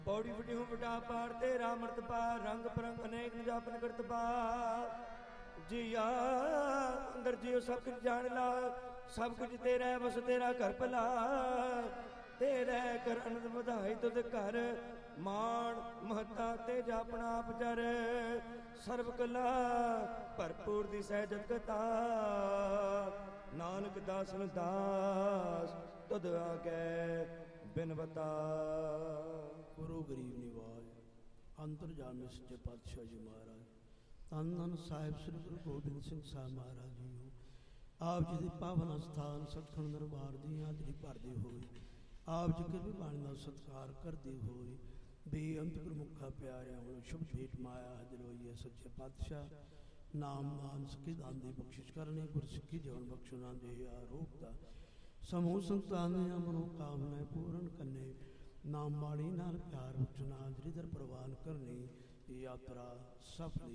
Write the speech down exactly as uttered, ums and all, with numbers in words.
पौड़ी फटी हूँ बटा पार तेरा मृत पार रंग परंग अनेक न जापन करत पार जिया अंदर जियो सब कुछ जान ला सब कुछ तेरा है बस तेरा घर भला तेरा कर अनंद बधाई तुद घर मान महता तेज अपना आप जर सर्व कला भरपूर दी सहजत कथा नानक दासन दास तुद आगे बिनवता। गुरु गरीब निवाज अंतरजामी सच्चे पातशाह जी महाराज धन धन साहिब श्री गुरु गोबिंद सिंह साहब महाराज जी हो आप जी के पावन स्थान सतखंड दरबार दी हाजरी भरते हुए आप जी के भी बाणी का सत्कार करते हुए बेअंत प्रमुखा प्यारिया हूँ शुभ भेट माया हाजिर हुई है सच्चे पातशाह नाम दान सखी दान की बख्शिश करने गुरसिखी जीवन बख्शना दे आरोपता समूह संतान मनोकामनाएं पूर्ण करने नाम बाणी नाल प्यार बख्शना हाजरी दर प्रवान करने यात्रा सफल